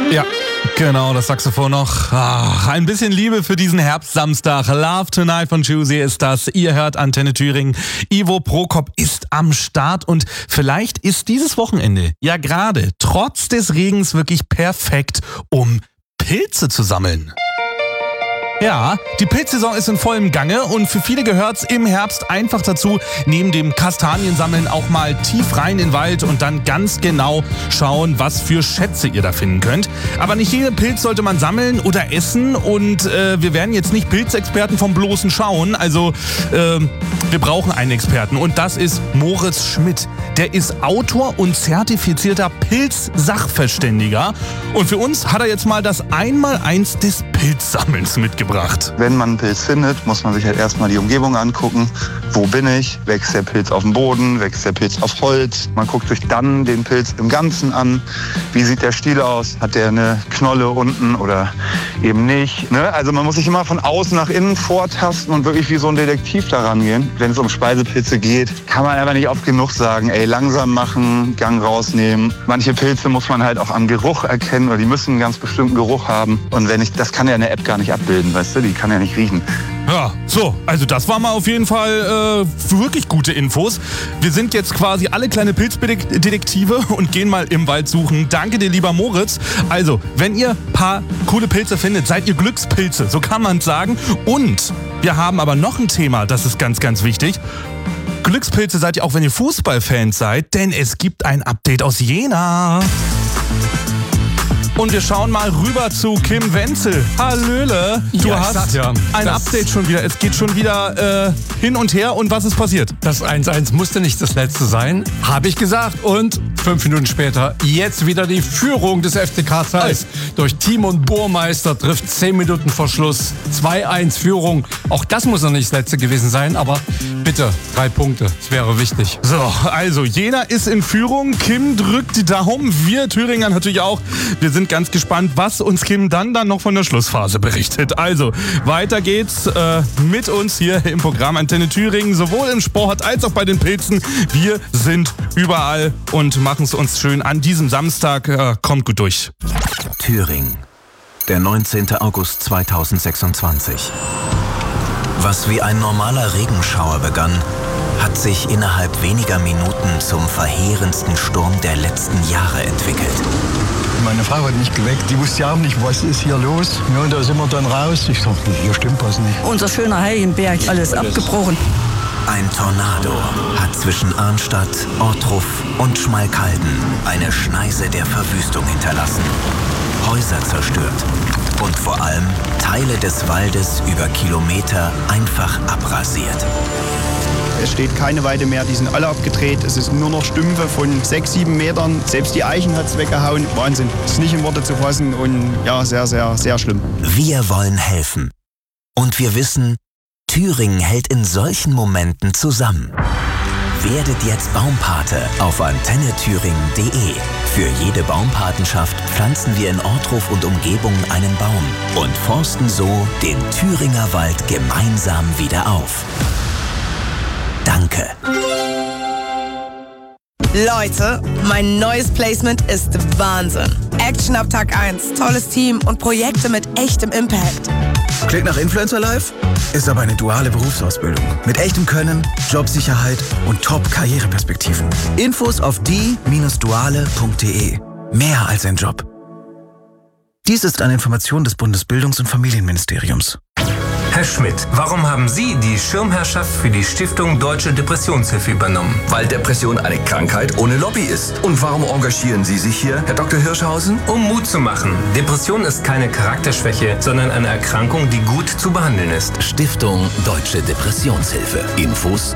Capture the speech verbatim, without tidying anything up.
Ja, genau, das Saxophon noch. Ach, ein bisschen Liebe für diesen Herbstsamstag. Love Tonight von Juicy ist das. Ihr hört Antenne Thüringen. Ivo Prokop ist am Start und vielleicht ist dieses Wochenende ja gerade trotz des Regens wirklich perfekt, um Pilze zu sammeln. Ja, die Pilzsaison ist in vollem Gange und für viele gehört's im Herbst einfach dazu, neben dem Kastaniensammeln auch mal tief rein in den Wald und dann ganz genau schauen, was für Schätze ihr da finden könnt. Aber nicht jeden Pilz sollte man sammeln oder essen und äh, wir werden jetzt nicht Pilzexperten vom bloßen Schauen, also äh, wir brauchen einen Experten und das ist Moritz Schmidt. Der ist Autor und zertifizierter Pilzsachverständiger und für uns hat er jetzt mal das Einmaleins des Pilzsammelns mitgebracht. Wenn man einen Pilz findet, muss man sich halt erstmal die Umgebung angucken. Wo bin ich? Wächst der Pilz auf dem Boden? Wächst der Pilz auf Holz? Man guckt sich dann den Pilz im Ganzen an. Wie sieht der Stiel aus? Hat der eine Knolle unten oder eben nicht? Ne? Also man muss sich immer von außen nach innen vortasten und wirklich wie so ein Detektiv daran gehen. Wenn es um Speisepilze geht, kann man einfach nicht oft genug sagen, ey, langsam machen, Gang rausnehmen. Manche Pilze muss man halt auch am Geruch erkennen oder die müssen einen ganz bestimmten Geruch haben. Und wenn ich, das kann ja eine App gar nicht abbilden. Weißt du, die kann ja nicht riechen. Ja, so, also das war mal auf jeden Fall äh, wirklich gute Infos. Wir sind jetzt quasi alle kleine Pilzdetektive und gehen mal im Wald suchen. Danke dir, lieber Moritz. Also, wenn ihr ein paar coole Pilze findet, seid ihr Glückspilze, so kann man sagen. Und wir haben aber noch ein Thema, das ist ganz, ganz wichtig. Glückspilze seid ihr auch, wenn ihr Fußballfans seid, denn es gibt ein Update aus Jena. Und wir schauen mal rüber zu Kim Wenzel. Hallöle, du ja, hast ja, ein Update schon wieder. Es geht schon wieder äh, hin und her. Und was ist passiert? Das eins eins musste nicht das letzte sein, habe ich gesagt. Und fünf Minuten später jetzt wieder die Führung des F C K Zeiss. Durch Timon Burmeister trifft zehn Minuten vor Schluss. zwei eins Führung. Auch das muss noch nicht das letzte gewesen sein, aber bitte, drei Punkte. Das wäre wichtig. So, also Jena ist in Führung. Kim drückt die Daumen. Wir Thüringer natürlich auch. Wir sind ganz gespannt, was uns Kim dann dann noch von der Schlussphase berichtet. Also, weiter geht's äh, mit uns hier im Programm Antenne Thüringen, sowohl im Sport als auch bei den Pilzen. Wir sind überall und machen es uns schön an diesem Samstag. Äh, kommt gut durch. Thüringen, der neunzehnten August zweitausendsechsundzwanzig. Was wie ein normaler Regenschauer begann, hat sich innerhalb weniger Minuten zum verheerendsten Sturm der letzten Jahre entwickelt. Meine Frau hat mich geweckt, die wusste ja auch nicht, was ist hier los. Ja, und da sind wir dann raus. Ich dachte, hier stimmt was nicht. Unser schöner Heiligenberg, alles, alles abgebrochen. Ein Tornado hat zwischen Arnstadt, Ortruf und Schmalkalden eine Schneise der Verwüstung hinterlassen. Häuser zerstört und vor allem Teile des Waldes über Kilometer einfach abrasiert. Es steht keine Weide mehr, die sind alle abgedreht. Es ist nur noch Stümpfe von sechs, sieben Metern. Selbst die Eichen hat es weggehauen. Wahnsinn. Es ist nicht in Worte zu fassen und ja, sehr, sehr, sehr schlimm. Wir wollen helfen. Und wir wissen, Thüringen hält in solchen Momenten zusammen. Werdet jetzt Baumpate auf antenne thüringen punkt de. Für jede Baumpatenschaft pflanzen wir in Ortruf und Umgebung einen Baum und forsten so den Thüringer Wald gemeinsam wieder auf. Danke. Leute, mein neues Placement ist Wahnsinn. Action ab Tag eins, tolles Team und Projekte mit echtem Impact. Klingt nach Influencer Life? Ist aber eine duale Berufsausbildung. Mit echtem Können, Jobsicherheit und Top-Karriereperspektiven. Infos auf die Bindestrich duale Punkt de. Mehr als ein Job. Dies ist eine Information des Bundesbildungs- und Familienministeriums. Herr Schmidt, warum haben Sie die Schirmherrschaft für die Stiftung Deutsche Depressionshilfe übernommen? Weil Depression eine Krankheit ohne Lobby ist. Und warum engagieren Sie sich hier, Herr Doktor Hirschhausen? Um Mut zu machen. Depression ist keine Charakterschwäche, sondern eine Erkrankung, die gut zu behandeln ist. Stiftung Deutsche Depressionshilfe. Infos